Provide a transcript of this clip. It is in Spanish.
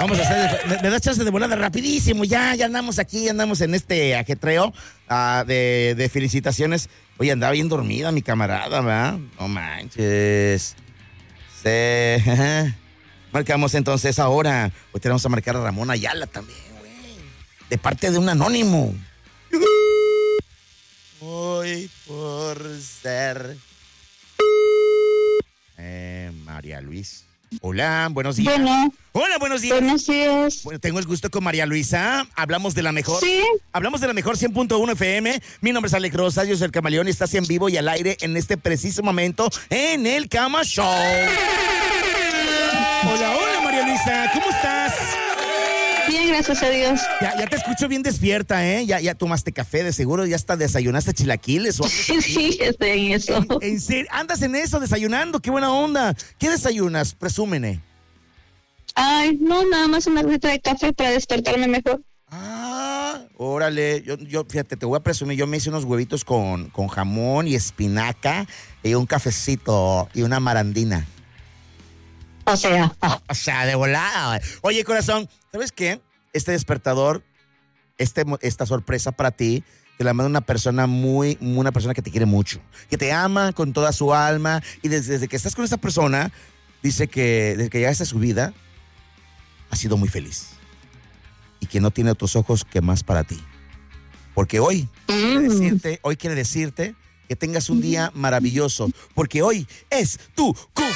vamos a hacer, me das chance de volada rapidísimo, ya andamos aquí, andamos en este ajetreo de felicitaciones. Oye, andaba bien dormida mi camarada, ¿verdad? No manches. Marcamos entonces ahora. Hoy tenemos a marcar a Ramón Ayala también, güey. De parte de un anónimo. Hoy por ser María Luis. Hola, buenos días. Bueno. Hola, buenos días. Buenos días. Bueno, tengo el gusto con María Luisa. Hablamos de la mejor. Sí. Hablamos de la mejor 100.1 FM. Mi nombre es Alex Rosas, yo soy el Camaleón y estás en vivo y al aire en este preciso momento en el Cama Show. Hola, María Luisa, ¿cómo estás? Bien, gracias a Dios. Ya te escucho bien despierta, ¿eh? Ya tomaste café, de seguro, ya hasta desayunaste chilaquiles o algo así. Sí, estoy en eso. ¿En serio? ¿Andas en eso, desayunando? ¡Qué buena onda! ¿Qué desayunas? Presúmene. Ay, no, nada más una receta de café para despertarme mejor. Órale, yo fíjate, te voy a presumir, yo me hice unos huevitos con jamón y espinaca y un cafecito y una marandina. O sea, O sea, de volada. Oye, corazón, ¿sabes qué? Este despertador, esta sorpresa para ti, te la manda una persona una persona que te quiere mucho, que te ama con toda su alma y desde que estás con esa persona, dice que desde que llegaste a su vida, ha sido muy feliz y que no tiene otros ojos que más para ti. Porque hoy quiere decirte que tengas un día maravilloso, porque hoy es tu